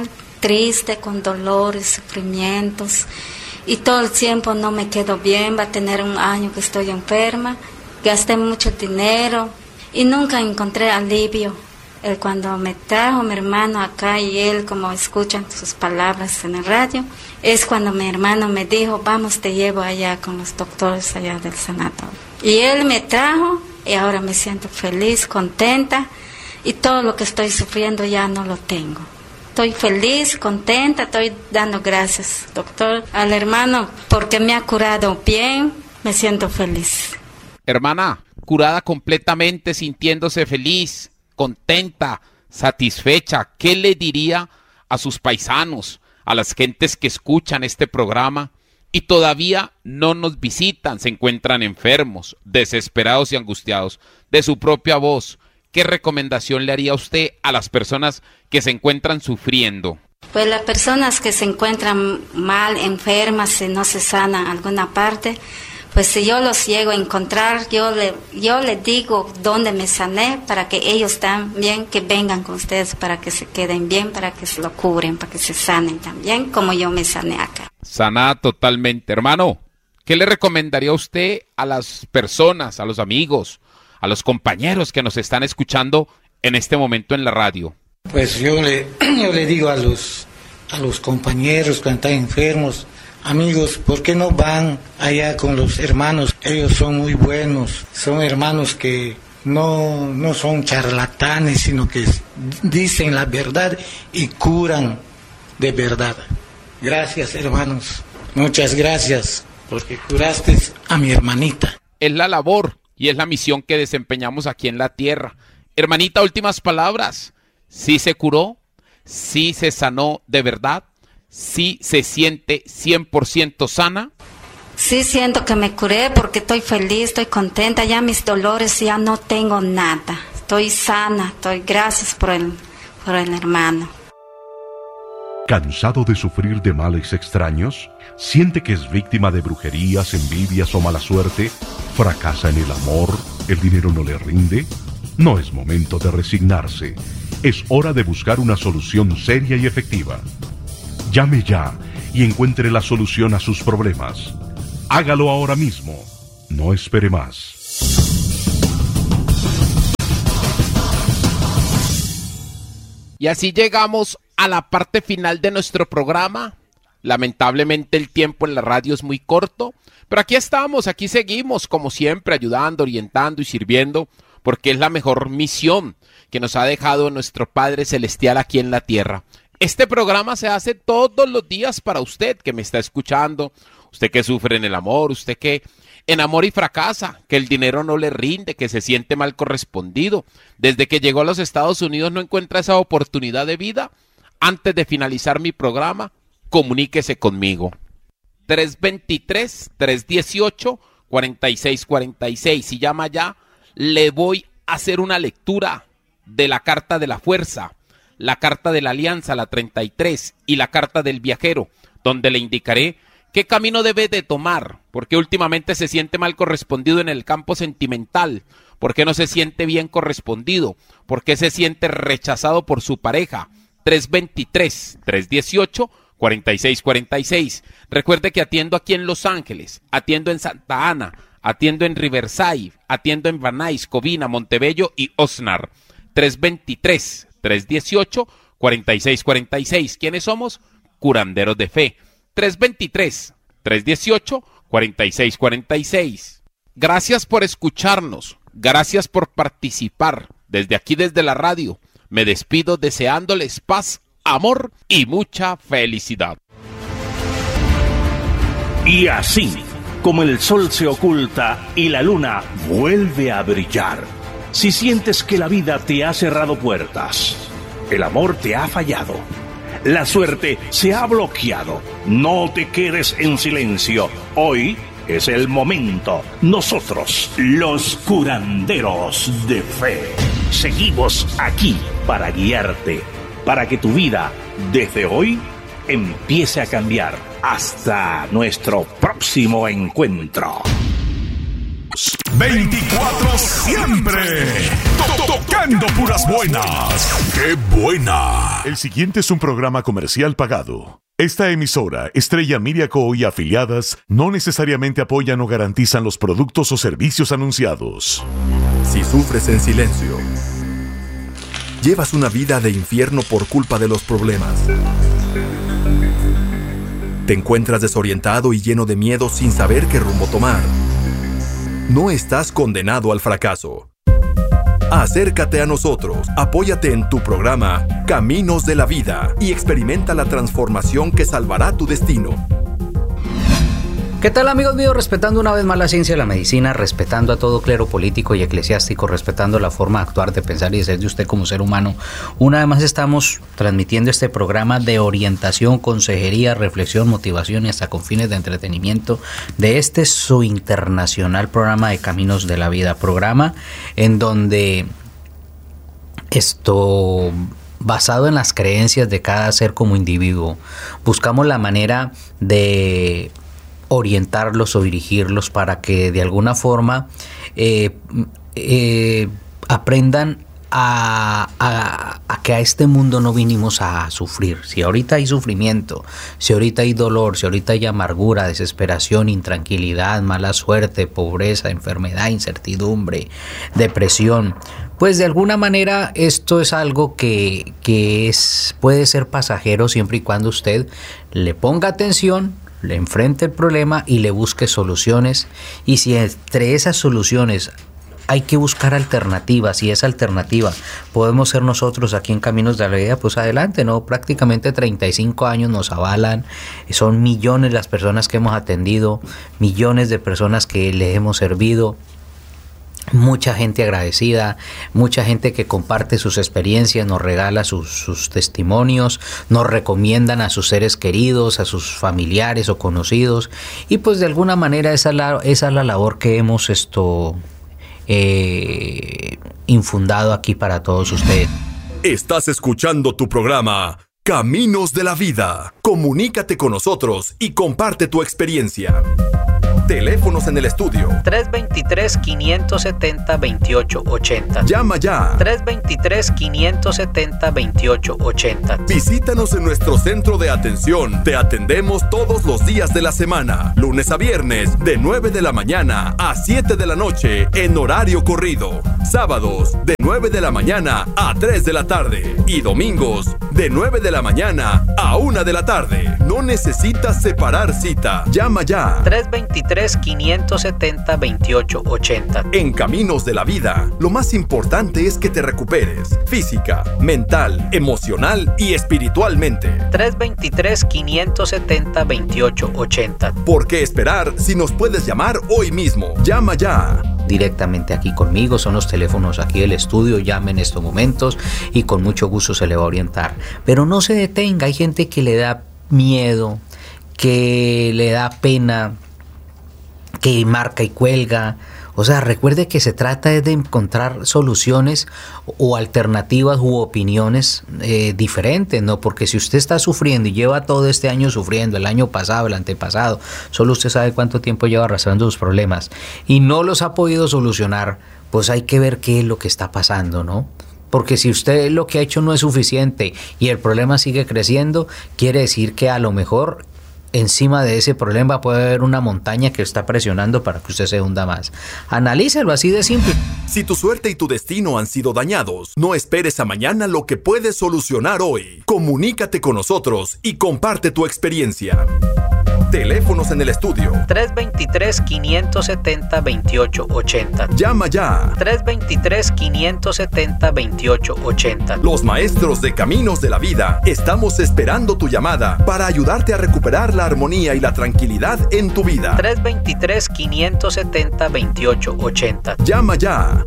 Speaker 10: triste, con dolores, sufrimientos, y todo el tiempo no me quedo bien. Va a tener un año que estoy enferma, gasté mucho dinero y nunca encontré alivio. Él, cuando me trajo mi hermano acá, y él, como escuchan sus palabras en el radio, es cuando mi hermano me dijo, vamos, te llevo allá con los doctores allá del sanatorio. Y él me trajo y ahora me siento feliz, contenta, y todo lo que estoy sufriendo ya no lo tengo. Estoy feliz, contenta, estoy dando gracias, doctor, al hermano, porque me ha curado bien, me siento feliz.
Speaker 6: Hermana, curada completamente, sintiéndose feliz, contenta, satisfecha, ¿qué le diría a sus paisanos, a las gentes que escuchan este programa y todavía no nos visitan, se encuentran enfermos, desesperados y angustiados? De su propia voz, ¿qué recomendación le haría usted a las personas que se encuentran sufriendo?
Speaker 10: Pues las personas que se encuentran mal, enfermas, si no se sanan alguna parte, pues si yo los llego a encontrar, yo le, yo les digo dónde me sané, para que ellos también que vengan con ustedes, para que se queden bien, para que se lo cubren, para que se sanen también, como yo me sané acá.
Speaker 6: Sanada totalmente. Hermano, ¿qué le recomendaría usted a las personas, a los amigos, a los compañeros que nos están escuchando en este momento en la radio?
Speaker 9: Pues yo le, yo le digo a los, a los compañeros que están enfermos, amigos, ¿por qué no van allá con los hermanos? Ellos son muy buenos, son hermanos que no, no son charlatanes, sino que dicen la verdad y curan de verdad. Gracias, hermanos, muchas gracias, porque curaste a mi hermanita.
Speaker 6: Es la labor y es la misión que desempeñamos aquí en la tierra. Hermanita, últimas palabras. ¿Sí se curó? ¿Sí se sanó de verdad? ¿Sí se siente cien por ciento sana?
Speaker 10: Sí, siento que me curé, porque estoy feliz, estoy contenta, ya mis dolores ya no tengo nada. Estoy sana, estoy gracias por el, por el hermano.
Speaker 2: ¿Cansado de sufrir de males extraños? ¿Siente que es víctima de brujerías, envidias o mala suerte? ¿Fracasa en el amor? ¿El dinero no le rinde? No es momento de resignarse. Es hora de buscar una solución seria y efectiva. Llame ya y encuentre la solución a sus problemas. Hágalo ahora mismo. No espere más.
Speaker 6: Y así llegamos a la parte final de nuestro programa. Lamentablemente el tiempo en la radio es muy corto, pero aquí estamos, aquí seguimos como siempre, ayudando, orientando y sirviendo, porque es la mejor misión que nos ha dejado nuestro Padre Celestial aquí en la tierra. Este programa se hace todos los días para usted que me está escuchando, usted que sufre en el amor, usted que enamora y fracasa, que el dinero no le rinde, que se siente mal correspondido. Desde que llegó a los Estados Unidos no encuentra esa oportunidad de vida. Antes de finalizar mi programa, comuníquese conmigo. tres dos tres, tres uno ocho, cuatro seis cuatro seis. Si llama ya, le voy a hacer una lectura de la carta de la fuerza, la carta de la alianza, la treinta y tres, y la carta del viajero, donde le indicaré qué camino debe de tomar, porque últimamente se siente mal correspondido en el campo sentimental, porque no se siente bien correspondido, porque se siente rechazado por su pareja. tres dos tres, tres uno ocho, cuatro seis cuatro seis. Recuerde que atiendo aquí en Los Ángeles, atiendo en Santa Ana, atiendo en Riverside, atiendo en Van Nuys, Covina, Montebello y Oxnard. tres dos tres, tres uno ocho, cuatro seis cuatro seis. ¿Quiénes somos? Curanderos de Fe. tres dos tres, tres uno ocho, cuatro seis cuatro seis. Gracias por escucharnos, gracias por participar. Desde aquí, desde la radio, me despido deseándoles paz, amor y mucha felicidad.
Speaker 5: Y así, como el sol se oculta y la luna vuelve a brillar, si sientes que la vida te ha cerrado puertas, el amor te ha fallado, la suerte se ha bloqueado, no te quedes en silencio. Hoy es el momento. Nosotros, los curanderos de fe, seguimos aquí para guiarte, para que tu vida, desde hoy, empiece a cambiar. Hasta nuestro próximo encuentro.
Speaker 11: veinticuatro siempre. Tocando puras buenas. ¡Qué buena! El siguiente es un programa comercial pagado. Esta emisora, Estrella Media Co. y afiliadas, no necesariamente apoyan o garantizan los productos o servicios anunciados.
Speaker 12: Si sufres en silencio, llevas una vida de infierno por culpa de los problemas. Te encuentras desorientado y lleno de miedo sin saber qué rumbo tomar. No estás condenado al fracaso. Acércate a nosotros, apóyate en tu programa Caminos de la Vida y experimenta la transformación que salvará tu destino.
Speaker 13: ¿Qué tal, amigos míos? Respetando una vez más la ciencia y la medicina, respetando a todo clero político y eclesiástico, respetando la forma de actuar, de pensar y de ser de usted como ser humano. Una vez más estamos transmitiendo este programa de orientación, consejería, reflexión, motivación y hasta con fines de entretenimiento de este su internacional programa de Caminos de la Vida. Programa en donde esto, basado en las creencias de cada ser como individuo, buscamos la manera de orientarlos o dirigirlos para que de alguna forma eh, eh, aprendan a, a, a que a este mundo no vinimos a sufrir. Si ahorita hay sufrimiento, si ahorita hay dolor, si ahorita hay amargura, desesperación, intranquilidad, mala suerte, pobreza, enfermedad, incertidumbre, depresión, pues de alguna manera esto es algo que, que es, puede ser pasajero siempre y cuando usted le ponga atención, le enfrente el problema y le busque soluciones. Y si entre esas soluciones hay que buscar alternativas, y esa alternativa podemos ser nosotros aquí en Caminos de la Vida, pues adelante, ¿no? Prácticamente treinta y cinco años nos avalan, son millones las personas que hemos atendido, millones de personas que les hemos servido. Mucha gente agradecida, mucha gente que comparte sus experiencias, nos regala sus, sus testimonios, nos recomiendan a sus seres queridos, a sus familiares o conocidos, y pues de alguna manera esa es la, esa es la labor que hemos esto eh, infundado aquí para todos ustedes.
Speaker 12: Estás escuchando tu programa Caminos de la Vida. Comunícate con nosotros y comparte tu experiencia. Teléfonos en el estudio.
Speaker 13: tres dos tres, cinco siete cero, dos ocho ocho cero.
Speaker 12: Llama ya.
Speaker 13: tres dos tres, cinco siete cero, dos ocho ocho cero.
Speaker 12: Visítanos en nuestro centro de atención. Te atendemos todos los días de la semana, lunes a viernes, de nueve de la mañana a siete de la noche en horario corrido. Sábados, de nueve de la mañana a tres de la tarde. Y domingos, de nueve de la mañana a una de la tarde. No necesitas separar cita. Llama ya.
Speaker 13: tres dos tres, cinco siete cero, dos ocho ocho cero.
Speaker 12: En Caminos de la Vida, lo más importante es que te recuperes física, mental, emocional y espiritualmente.
Speaker 13: tres dos tres, cinco siete cero, dos ocho ocho cero.
Speaker 12: ¿Por qué esperar si nos puedes llamar hoy mismo? Llama ya.
Speaker 13: Directamente aquí conmigo, son los teléfonos aquí del estudio, llame en estos momentos y con mucho gusto se le va a orientar. Pero no se detenga, hay gente que le da miedo, que le da pena, que marca y cuelga. O sea, recuerde que se trata de encontrar soluciones o alternativas u opiniones eh, diferentes, ¿no? Porque si usted está sufriendo y lleva todo este año sufriendo, el año pasado, el antepasado, solo usted sabe cuánto tiempo lleva arrastrando sus problemas y no los ha podido solucionar, pues hay que ver qué es lo que está pasando, ¿no? Porque si usted lo que ha hecho no es suficiente y el problema sigue creciendo, quiere decir que a lo mejor encima de ese problema puede haber una montaña que está presionando para que usted se hunda más. Analícelo así de simple.
Speaker 12: Si tu suerte y tu destino han sido dañados, no esperes a mañana lo que puedes solucionar hoy. Comunícate con nosotros y comparte tu experiencia. Teléfonos en el estudio.
Speaker 13: tres dos tres, cinco siete cero, dos ocho ocho cero.
Speaker 12: Llama ya.
Speaker 13: tres dos tres, cinco siete cero, dos ocho ocho cero.
Speaker 12: Los maestros de Caminos de la Vida estamos esperando tu llamada para ayudarte a recuperar la armonía y la tranquilidad en tu vida.
Speaker 13: tres dos tres, cinco siete cero, dos ocho ocho cero.
Speaker 12: Llama ya.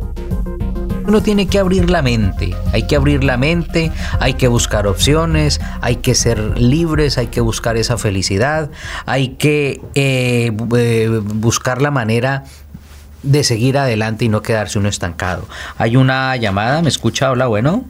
Speaker 13: Uno tiene que abrir la mente, hay que abrir la mente, hay que buscar opciones, hay que ser libres, hay que buscar esa felicidad, hay que eh, eh, buscar la manera de seguir adelante y no quedarse uno estancado. Hay una llamada, ¿me escucha? Hola, bueno.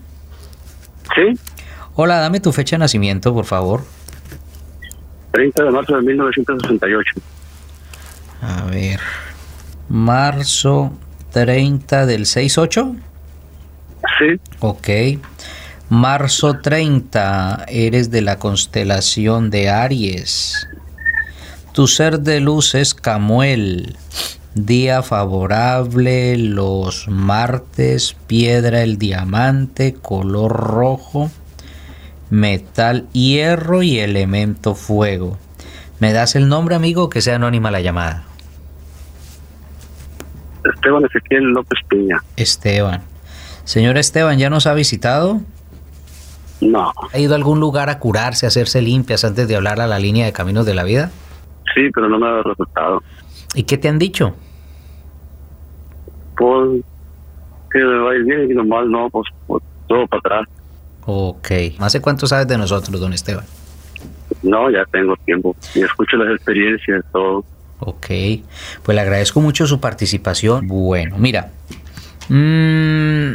Speaker 14: Sí.
Speaker 13: Hola, dame tu fecha de nacimiento, por favor.
Speaker 14: treinta de marzo de mil novecientos sesenta y ocho.
Speaker 13: A ver. Marzo treinta del seis ocho.
Speaker 14: Sí.
Speaker 13: Ok. Marzo treinta, eres de la constelación de Aries. Tu ser de luz es Camuel. Día favorable los martes, piedra el diamante, color rojo, metal hierro y elemento fuego. ¿Me das el nombre, amigo, que sea anónima la llamada?
Speaker 14: Esteban Ezequiel López Piña.
Speaker 13: Esteban. Señor Esteban, ¿ya nos ha visitado?
Speaker 14: No.
Speaker 13: ¿Ha ido a algún lugar a curarse, a hacerse limpias antes de hablar a la línea de Caminos de la Vida?
Speaker 14: Sí, pero no me ha dado resultado.
Speaker 13: ¿Y qué te han dicho?
Speaker 14: Pues que me va a ir bien y nomás no, pues, pues todo para atrás.
Speaker 13: Ok. ¿Hace cuánto sabes de nosotros, don Esteban?
Speaker 14: No, ya tengo tiempo. Y escucho las experiencias, todo.
Speaker 13: Ok. Pues le agradezco mucho su participación. Bueno, mira. Mmm...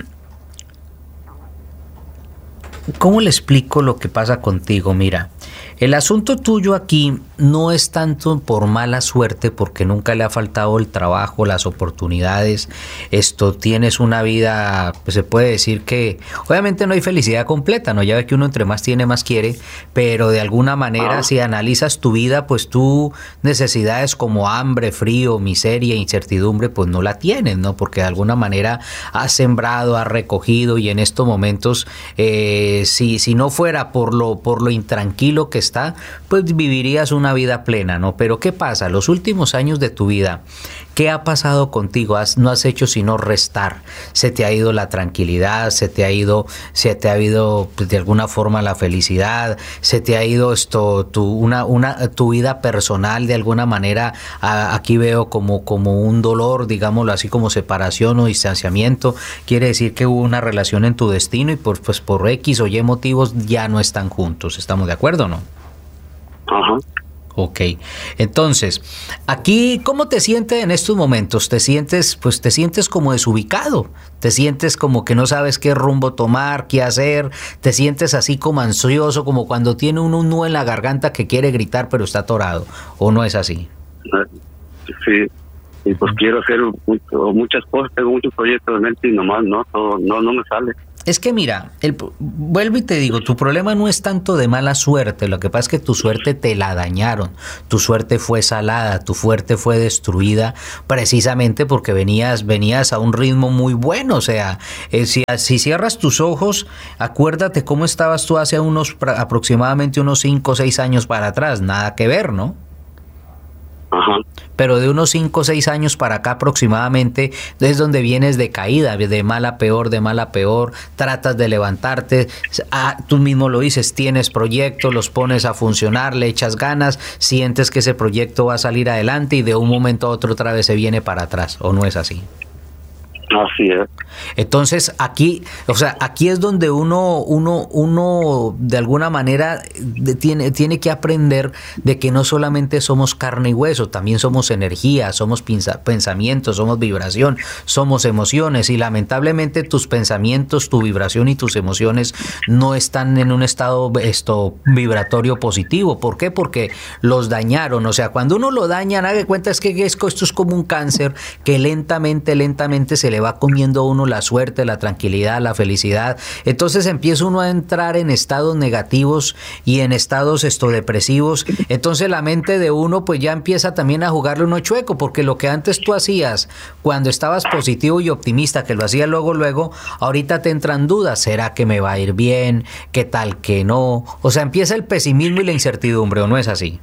Speaker 13: ¿Cómo le explico lo que pasa contigo? Mira, el asunto tuyo aquí no es tanto por mala suerte, porque nunca le ha faltado el trabajo, las oportunidades. Esto, tienes una vida, pues se puede decir que obviamente no hay felicidad completa, ¿no? Ya ve que uno entre más tiene, más quiere, pero de alguna manera, ah. si analizas tu vida, pues tú necesidades como hambre, frío, miseria, incertidumbre, pues no la tienes, ¿no? Porque de alguna manera has sembrado, has recogido, y en estos momentos eh, Si, si no fuera por lo, por lo intranquilo que está, pues vivirías una vida plena, ¿no? Pero ¿qué pasa? Los últimos años de tu vida, ¿qué ha pasado contigo? Has, no has hecho sino restar. Se te ha ido la tranquilidad, se te ha ido, se te ha ido pues, de alguna forma la felicidad, se te ha ido esto, tu, una, una, tu vida personal de alguna manera. A, aquí veo como, como un dolor, digámoslo así, como separación o distanciamiento. Quiere decir que hubo una relación en tu destino y por, pues por X o Y motivos ya no están juntos. ¿Estamos de acuerdo o no?
Speaker 14: Ajá.
Speaker 13: Ok, entonces, aquí, ¿cómo te sientes en estos momentos? ¿Te sientes, pues te sientes como desubicado? ¿Te sientes como que no sabes qué rumbo tomar, qué hacer? ¿Te sientes así como ansioso, como cuando tiene uno un nudo en la garganta que quiere gritar pero está atorado? ¿O no es así?
Speaker 14: Sí, y pues quiero hacer muchas cosas, tengo muchos proyectos en mente y nomás no, todo, no, no me sale.
Speaker 13: Es que mira, el, vuelvo y te digo, tu problema no es tanto de mala suerte, lo que pasa es que tu suerte te la dañaron, tu suerte fue salada, tu suerte fue destruida precisamente porque venías, venías a un ritmo muy bueno, o sea, eh, si, si cierras tus ojos, acuérdate cómo estabas tú hace unos aproximadamente unos cinco o seis años para atrás, nada que ver, ¿no?
Speaker 14: Ajá.
Speaker 13: Pero de unos cinco o seis años para acá aproximadamente es donde vienes de caída, de mal a peor, de mal a peor, tratas de levantarte, ah, tú mismo lo dices, tienes proyectos, los pones a funcionar, le echas ganas, sientes que ese proyecto va a salir adelante y de un momento a otro otra vez se viene para atrás, ¿o no es así?
Speaker 14: Así es.
Speaker 13: Entonces aquí, o sea, aquí es donde uno, uno, uno de alguna manera de, tiene, tiene que aprender de que no solamente somos carne y hueso, también somos energía, somos pinza, pensamientos, somos vibración, somos emociones, y lamentablemente tus pensamientos, tu vibración y tus emociones no están en un estado esto vibratorio positivo. ¿Por qué? Porque los dañaron. O sea, cuando uno lo daña, haga de cuenta es que esto es como un cáncer que lentamente, lentamente se le va comiendo a uno la suerte, la tranquilidad, la felicidad. Entonces empieza uno a entrar en estados negativos y en estados esto depresivos. Entonces la mente de uno pues ya empieza también a jugarle uno chueco, porque lo que antes tú hacías cuando estabas positivo y optimista, que lo hacías luego, luego, ahorita te entran dudas. ¿Será que me va a ir bien? ¿Qué tal que no? O sea, empieza el pesimismo y la incertidumbre, ¿o no es así?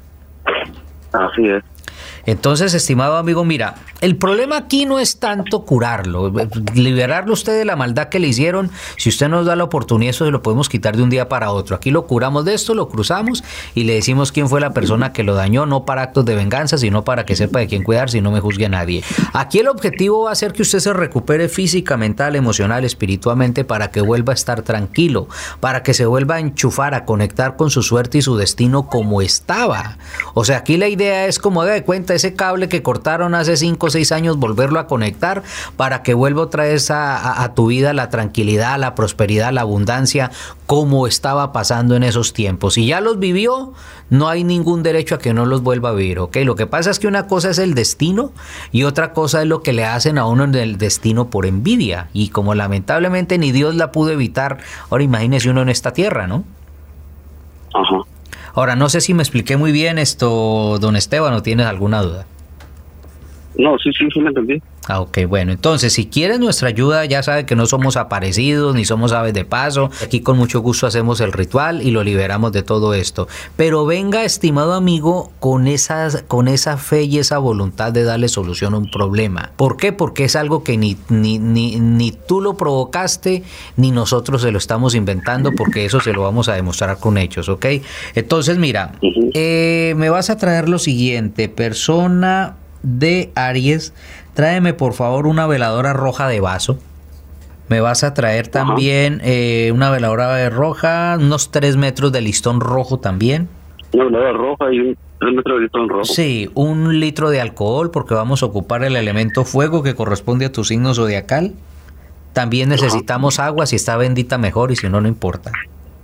Speaker 14: Así es.
Speaker 13: Entonces, estimado amigo, mira, el problema aquí no es tanto curarlo, liberarlo usted de la maldad que le hicieron. Si usted nos da la oportunidad, eso se lo podemos quitar de un día para otro. Aquí lo curamos de esto, lo cruzamos y le decimos quién fue la persona que lo dañó, no para actos de venganza, sino para que sepa de quién cuidarse y no me juzgue a nadie. Aquí el objetivo va a ser que usted se recupere física, mental, emocional, espiritualmente, para que vuelva a estar tranquilo, para que se vuelva a enchufar, a conectar con su suerte y su destino como estaba. O sea, aquí la idea es como haga de cuenta cuenta ese cable que cortaron hace cinco o seis años, volverlo a conectar para que vuelva otra vez a, a, a tu vida la tranquilidad, la prosperidad, la abundancia, como estaba pasando en esos tiempos. Si ya los vivió, no hay ningún derecho a que no los vuelva a vivir, ¿ok? Lo que pasa es que una cosa es el destino y otra cosa es lo que le hacen a uno en el destino por envidia. Y como lamentablemente ni Dios la pudo evitar, ahora imagínese uno en esta tierra, ¿no?
Speaker 14: Ajá.
Speaker 13: Ahora, no sé si me expliqué muy bien esto, don Esteban, ¿o tienes alguna duda?
Speaker 14: No, sí, sí, sí me entendí.
Speaker 13: Ah, ok, bueno, entonces si quieres nuestra ayuda, ya sabe que no somos aparecidos ni somos aves de paso. Aquí con mucho gusto hacemos el ritual y lo liberamos de todo esto. Pero venga, estimado amigo, con esa, con esa fe y esa voluntad de darle solución a un problema. ¿Por qué? Porque es algo que ni, ni, ni, ni tú lo provocaste, ni nosotros se lo estamos inventando, porque eso se lo vamos a demostrar con hechos, ¿ok? Entonces, mira, uh-huh. eh, me vas a traer lo siguiente, persona de Aries, tráeme por favor una veladora roja de vaso. Me vas a traer también eh, una veladora roja, unos tres metros de listón rojo también.
Speaker 14: Una veladora roja y un tres metros de listón rojo.
Speaker 13: Sí, un litro de alcohol porque vamos a ocupar el elemento fuego que corresponde a tu signo zodiacal. También necesitamos Ajá. agua, si está bendita mejor y si no, no importa.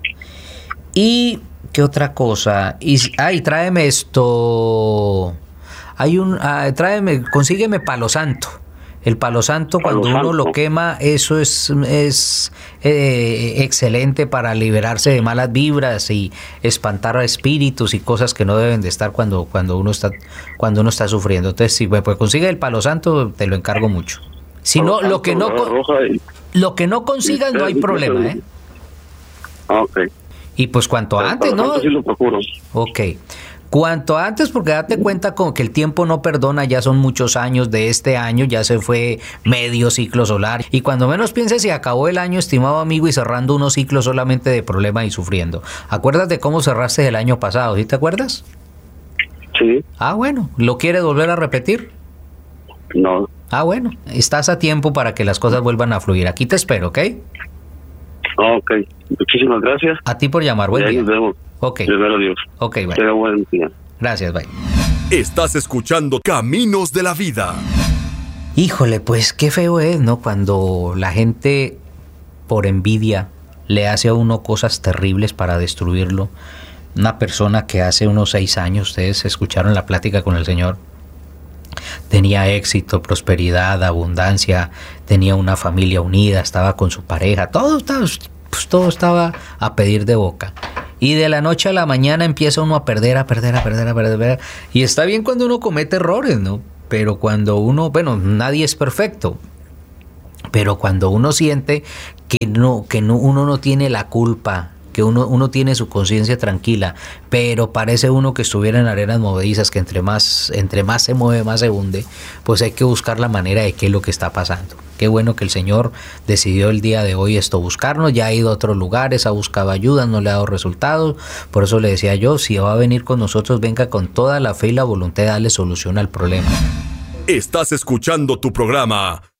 Speaker 13: Y, ¿qué otra cosa? Y, ah, y tráeme esto... Hay un, ah, tráeme, consígueme palo santo. El palo santo, palo cuando santo. Uno lo quema, eso es, es eh, excelente para liberarse de malas vibras y espantar a espíritus y cosas que no deben de estar cuando, cuando uno está, cuando uno está sufriendo. Entonces, si me pues, consigue el palo santo, te lo encargo mucho. Si no, lo que no, lo que no consigas, no hay problema, ¿eh?
Speaker 14: Ok.
Speaker 13: Y pues cuanto antes, ¿no?
Speaker 14: Sí lo procuro.
Speaker 13: Ok. Cuanto antes, porque date cuenta con que el tiempo no perdona, ya son muchos años de este año, ya se fue medio ciclo solar, y cuando menos pienses se acabó el año, estimado amigo, y cerrando unos ciclos solamente de problemas y sufriendo. ¿Acuérdate cómo cerraste el año pasado? ¿Sí te acuerdas?
Speaker 14: Sí.
Speaker 13: Ah, bueno, ¿lo quieres volver a repetir?
Speaker 14: No.
Speaker 13: Ah, bueno, estás a tiempo para que las cosas vuelvan a fluir. Aquí te espero, ¿ok?
Speaker 14: Ok, muchísimas gracias.
Speaker 13: A ti por llamar, buen día.
Speaker 14: Nos vemos.
Speaker 13: Ok.
Speaker 14: Primero Dios.
Speaker 13: Ok, bye.
Speaker 14: Tenga buen día.
Speaker 13: Gracias, bye.
Speaker 12: Estás escuchando Caminos de la Vida.
Speaker 13: Híjole, pues qué feo es, ¿no? Cuando la gente, por envidia, le hace a uno cosas terribles para destruirlo. Una persona que hace unos seis años, ustedes escucharon la plática con el Señor, tenía éxito, prosperidad, abundancia, tenía una familia unida, estaba con su pareja, todo estaba, pues todo estaba a pedir de boca. Y de la noche a la mañana empieza uno a perder, a perder, a perder, a perder, a perder. Y está bien cuando uno comete errores, ¿no? Pero cuando uno, bueno, nadie es perfecto. Pero cuando uno siente que no, que no, uno no tiene la culpa, que uno, uno tiene su conciencia tranquila, pero parece uno que estuviera en arenas movedizas, que entre más, entre más se mueve, más se hunde, pues hay que buscar la manera de qué es lo que está pasando. Qué bueno que el Señor decidió el día de hoy esto, buscarnos. Ya ha ido a otros lugares, ha buscado ayuda, no le ha dado resultados. Por eso le decía yo, si va a venir con nosotros, venga con toda la fe y la voluntad de darle solución al problema.
Speaker 12: Estás escuchando tu programa